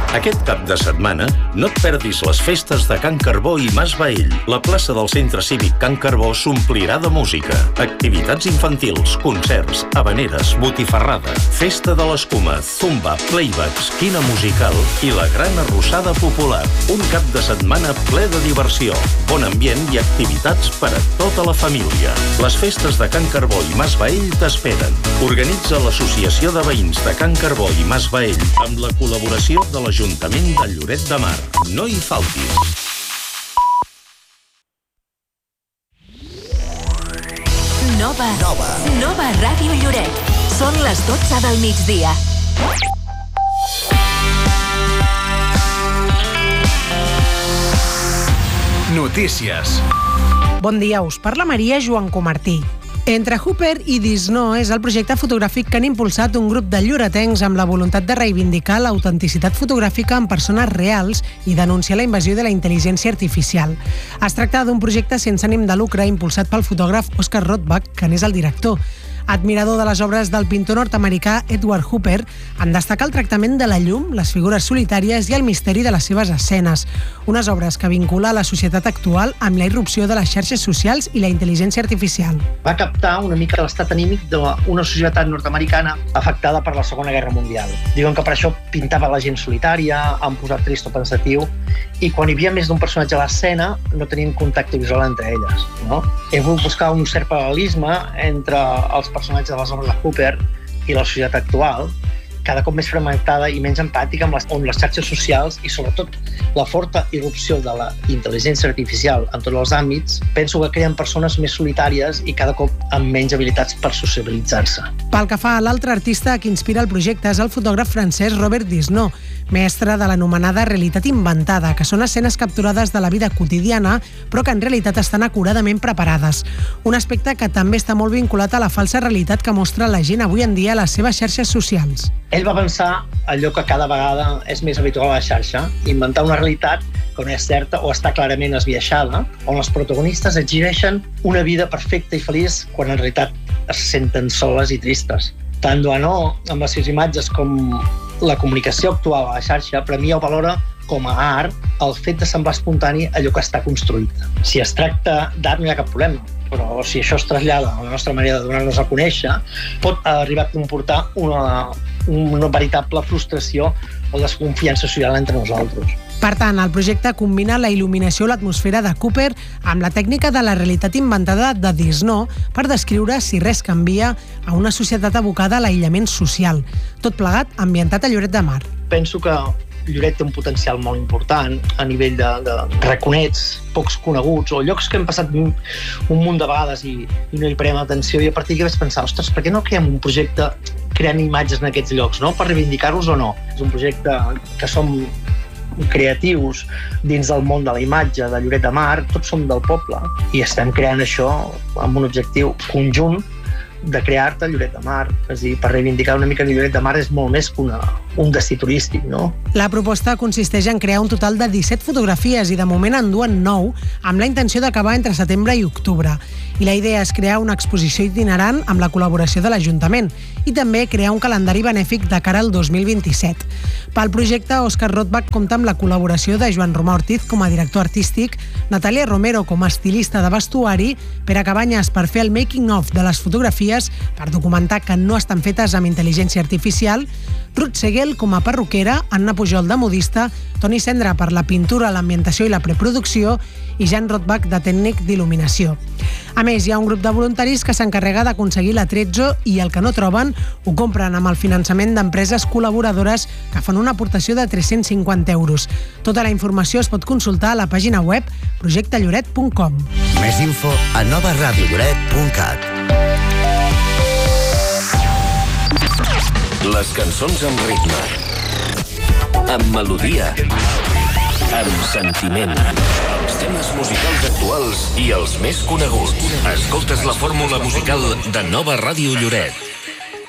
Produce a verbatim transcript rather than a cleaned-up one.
Aquest cap de setmana no et perdis les festes de Can Carbó i Mas Baell. La plaça del Centre Cívic Can Carbó s'omplirà de música. Activitats infantils, concerts, habaneres, botifarrada, festa de l'escuma, zumba, playback, esquina musical i la gran arrossada popular. Un cap de setmana ple de diversió, bon ambient i activitats per a tota la família. Les festes de Can Carbó i Mas Baell t'esperen. Organitza l'Associació de Veïns de Can Carbó i Mas Baell amb la col·laboració de l'Ajuntament de Lloret de Mar. No hi faltis. Nova. Nova. Nova Ràdio Lloret. Són les dotze del migdia. Notícies. Bon dia, us parla Maria Joan Comartí. Entre Hooper i Disno és el projecte fotogràfic que han impulsat un grup de lloretencs amb la voluntat de reivindicar l'autenticitat fotogràfica en persones reals i denunciar la invasió de la intel·ligència artificial. Es tracta d'un projecte sense ànim de lucre impulsat pel fotògraf Oscar Rothbach, que n'és el director. Admirador de les obres del pintor nord-americà Edward Hooper, en destaca el tractament de la llum, les figures solitàries i el misteri de les seves escenes. Unes obres que vincula la societat actual amb la irrupció de les xarxes socials i la intel·ligència artificial. Va captar una mica l'estat anímic d'una societat nord-americana afectada per la Segona Guerra Mundial. Diuen que per això pintava la gent solitària, han posat trist o pensatiu, i quan hi havia més d'un personatge a l'escena no tenien contacte visual entre elles. No? He volgut buscar un cert paral·lelisme entre els personatges de les obres de Hooper i la societat actual, cada cop més fragmentada i menys empàtica, amb les, on les xarxes socials i sobretot la forta irrupció de la intel·ligència artificial en tots els àmbits, penso que creen persones més solitàries i cada cop amb menys habilitats per socialitzar-se. Pel que fa a l'altre artista que inspira el projecte és el fotògraf francès Robert Disno, mestre de l'anomenada realitat inventada, que són escenes capturades de la vida quotidiana, però que en realitat estan acuradament preparades. Un aspecte que també està molt vinculat a la falsa realitat que mostra la gent avui en dia a les seves xarxes socials. Ell va pensar allò que cada vegada és més habitual a la xarxa, inventar una realitat que no és certa o està clarament esbiaixada, on els protagonistes exigeixen una vida perfecta i feliç quan en realitat es senten soles i tristes. Tant no, amb les seves imatges com la comunicació actual a la xarxa, premia o valora com a art el fet de semblar espontani allò que està construït. Si es tracta d'art no hi ha cap problema, però si això es trasllada a la nostra manera de donar-nos a conèixer, pot arribar a comportar una, una veritable frustració o desconfiança social entre nosaltres. Per tant, el projecte combina la il·luminació i l'atmosfera de Cooper amb la tècnica de la realitat inventada de Disno per descriure si res canvia a una societat abocada a l'aïllament social. Tot plegat ambientat a Lloret de Mar. Penso que Lloret té un potencial molt important a nivell de, de raconets pocs coneguts o llocs que hem passat un, un munt de vegades i, i no hi prenem atenció, i a partir d'aquí vaig pensar, ostres, per què no creem un projecte creant imatges en aquests llocs, no? Per reivindicar-los o no? És un projecte que som creatius dins del món de la imatge de Lloret de Mar, tots som del poble i estem creant això amb un objectiu conjunt de crear-te a Lloret de Mar. És a dir, per reivindicar una mica que Lloret de Mar és molt més que una, un destí turístic, no? La proposta consisteix en crear un total de disset fotografies i de moment en duen nou, amb la intenció d'acabar entre setembre i octubre. I la idea és crear una exposició itinerant amb la col·laboració de l'Ajuntament i també crear un calendari benèfic de cara al dos mil vint-i-set. Pel projecte, Oscar Rothbach compta amb la col·laboració de Joan Romà Ortiz com a director artístic, Natàlia Romero com a estilista de vestuari, Pere Cabanyes per fer el making-of de les fotografies per documentar que no estan fetes amb intel·ligència artificial, Ruth Seguel com a perruquera, Anna Pujol de modista, Toni Cendra per la pintura, l'ambientació i la preproducció i Jan Rothbach de tècnic d'il·luminació. A més, hi ha un grup de voluntaris que s'encarrega d'aconseguir l'atrezzo i el que no troben ho compren amb el finançament d'empreses col·laboradores que fan una aportació de tres-cents cinquanta euros. Tota la informació es pot consultar a la pàgina web projecte lloret punt com. Més info a nova ràdio lloret punt cat. Les cançons amb ritme, amb melodia, amb sentiment. Els temes musicals actuals i els més coneguts. Escoltes la fórmula musical de Nova Ràdio Lloret.